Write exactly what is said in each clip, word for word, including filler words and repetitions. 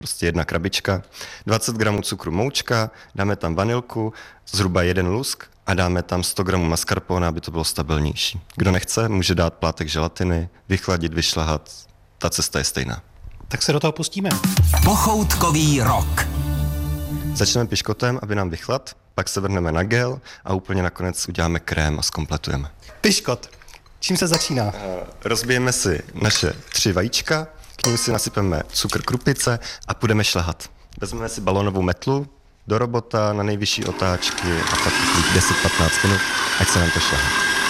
prostě jedna krabička, dvacet gramů cukru moučka, dáme tam vanilku, zhruba jeden lusk a dáme tam sto gramů mascarpone, aby to bylo stabilnější. Kdo nechce, může dát plátek želatiny, vychladit, vyšlahat, ta cesta je stejná. Tak se do toho pustíme. Pochoutkový rok. Začneme piškotem, aby nám vychlad, pak se vrhneme na gel a úplně nakonec uděláme krém a zkompletujeme. Piškot. Čím se začíná? Rozbijeme si naše tři vajíčka, k nim si nasypeme cukr, krupice a půjdeme šlahat. Vezmeme si balónovou metlu, do robota, na nejvyšší otáčky a pak deset patnáct minut, ať se nám to šlahá.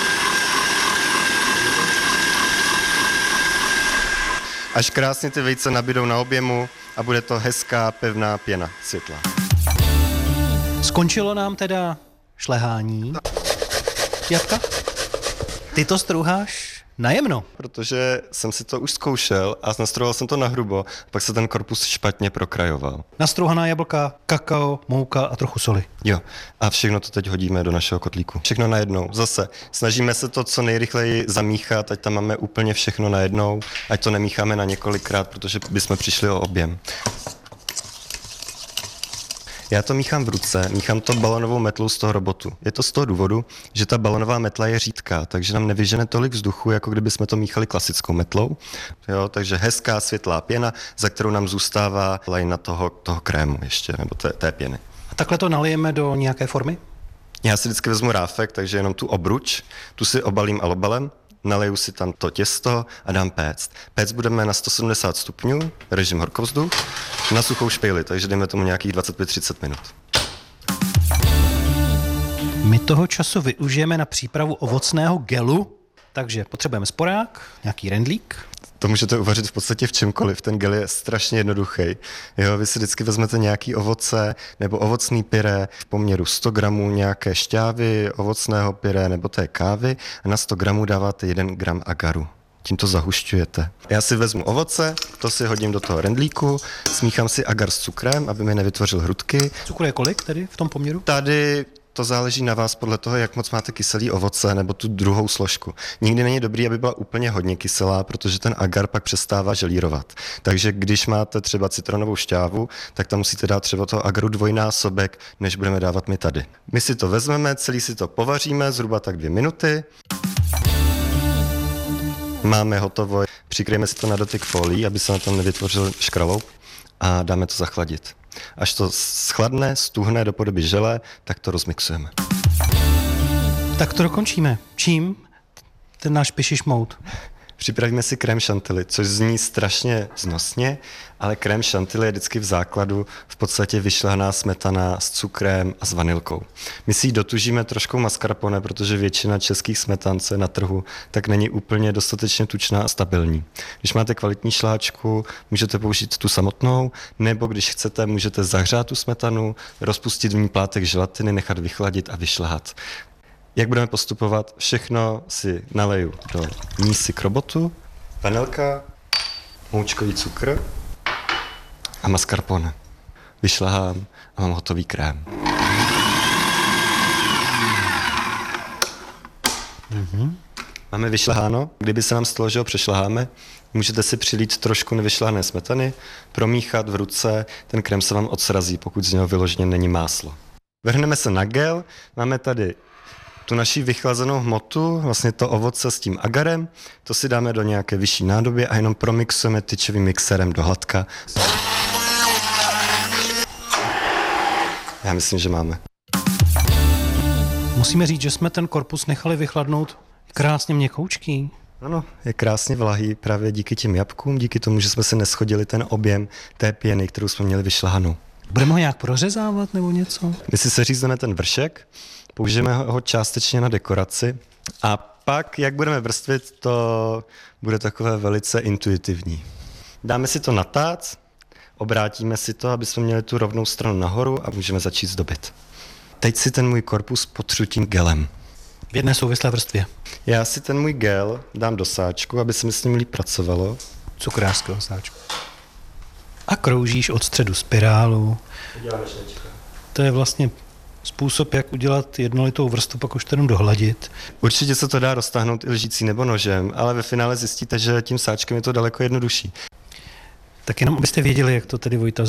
Až krásně ty vejce nabídou na objemu a bude to hezká, pevná pěna světlá. Skončilo nám teda šlehání. Jatka? Ty to strouháš najemno. Protože jsem si to už zkoušel a nastrouhal jsem to na hrubo, pak se ten korpus špatně prokrajoval. Nastrouhaná jablka, kakao, mouka a trochu soli. Jo, a všechno to teď hodíme do našeho kotlíku. Všechno najednou. Zase snažíme se to co nejrychleji zamíchat, ať tam máme úplně všechno najednou, ať to nemícháme na několikrát, protože bychom přišli o objem. Já to míchám v ruce, míchám to balonovou metlou z toho robotu. Je to z toho důvodu, že ta balonová metla je řídká, takže nám nevyžene tolik vzduchu, jako kdyby jsme to míchali klasickou metlou. Jo, takže hezká světlá pěna, za kterou nám zůstává lajna toho, toho krému ještě, nebo té, té pěny. A takhle to nalijeme do nějaké formy? Já si vždycky vezmu ráfek, takže jenom tu obruč, tu si obalím alobalem, naleju si tam to těsto a dám péct. Péct budeme na sto sedmdesát stupňů, režim horkovzduch, na suchou špejli, takže dejme tomu nějakých dvacet pět třicet minut. My toho času využijeme na přípravu ovocného gelu, takže potřebujeme sporák, nějaký rendlík. To můžete uvařit v podstatě v čemkoliv, ten gel je strašně jednoduchý. Jo, vy si vždycky vezmete nějaký ovoce nebo ovocný pyré v poměru sto gramů nějaké šťávy, ovocného pyré nebo té kávy a na sto gramů dáváte jeden gram agaru. Tím to zahušťujete. Já si vezmu ovoce, to si hodím do toho rendlíku, smíchám si agar s cukrem, aby mi nevytvořil hrudky. Cukru je kolik tedy v tom poměru? Tady to záleží na vás podle toho, jak moc máte kyselý ovoce nebo tu druhou složku. Nikdy není dobrý, aby byla úplně hodně kyselá, protože ten agar pak přestává želírovat. Takže když máte třeba citronovou šťávu, tak tam musíte dát třeba toho agaru dvojnásobek, než budeme dávat my tady. My si to vezmeme, celý si to povaříme, zhruba tak dvě minuty. Máme hotovo, přikryjeme si to na dotyk folií, aby se na tom nevytvořil škraloup a dáme to zachladit. Až to schladne, stuhne do podoby žele, tak to rozmixujeme. Tak to dokončíme. Čím? Ten náš pišišmout. Připravíme si krém chantilly, což zní strašně vznosně, ale krém chantilly je vždycky v základu v podstatě vyšlehaná smetana s cukrem a s vanilkou. My si ji dotužíme trošku mascarpone, protože většina českých smetan, co je na trhu, tak není úplně dostatečně tučná a stabilní. Když máte kvalitní šláčku, můžete použít tu samotnou, nebo když chcete, můžete zahřát tu smetanu, rozpustit v ní plátek želatiny, nechat vychladit a vyšlehat. Jak budeme postupovat? Všechno si naleju do mísy k robotu, vanilka, moučkový cukr a mascarpone. Vyšlehám a mám hotový krém. Mm-hmm. Máme vyšleháno. Kdyby se nám stalo, že ho přešleháme, můžete si přilít trošku nevyšlehané smetany, promíchat v ruce, ten krém se vám odsrazí, pokud z něho vyloženě není máslo. Vrhneme se na gel, máme tady tu naši vychlazenou hmotu, vlastně to ovoce s tím agarem, to si dáme do nějaké vyšší nádoby a jenom promixujeme tyčovým mixérem do hladka. Já myslím, že máme. Musíme říct, že jsme ten korpus nechali vychladnout krásně měkoučký. Ano, je krásně vlahý právě díky těm jabkům, díky tomu, že jsme se neschodili ten objem té pěny, kterou jsme měli vyšlehanou. Budeme ho nějak prořezávat nebo něco? My si seřízneme ten vršek, použijeme ho částečně na dekoraci a pak, jak budeme vrstvit, to bude takové velice intuitivní. Dáme si to na tác, obrátíme si to, aby jsme měli tu rovnou stranu nahoru a můžeme začít zdobit. Teď si ten můj korpus potřutím gelem. V jedné souvislé vrstvě. Já si ten můj gel dám do sáčku, aby se mi s ním líp pracovalo. Cukrářského sáčku. A kroužíš od středu spirálu. To je vlastně způsob, jak udělat jednolitou vrstvu, pak už to jenom dohladit. Určitě se to dá roztáhnout i lžící nebo nožem, ale ve finále zjistíte, že tím sáčkem je to daleko jednodušší. Tak jenom abyste věděli, jak to tedy Vojta